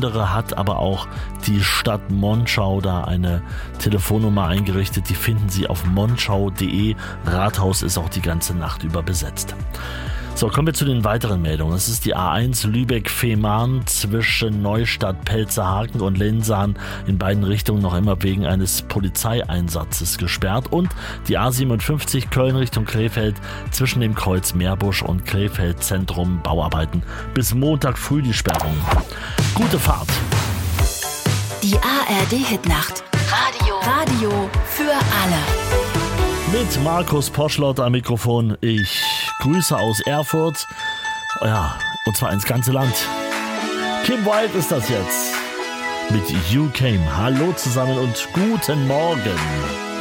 andere hat aber auch die Stadt Monschau da eine Telefonnummer eingerichtet. Die finden Sie auf monschau.de. Rathaus ist auch die ganze Nacht über besetzt. So, kommen wir zu den weiteren Meldungen. Es ist die A1 Lübeck-Fehmarn zwischen Neustadt, Pelzerhaken und Lensahn in beiden Richtungen noch immer wegen eines Polizeieinsatzes gesperrt. Und die A57 Köln Richtung Krefeld zwischen dem Kreuz Meerbusch und Krefeld Zentrum Bauarbeiten. Bis Montag früh die Sperrung. Gute Fahrt. Die ARD-Hitnacht. Radio für alle. Mit Markus Poschlott am Mikrofon. Ich grüße aus Erfurt. Ja, und zwar ins ganze Land. Kim Wilde ist das jetzt. Mit You Came. Hallo zusammen und guten Morgen.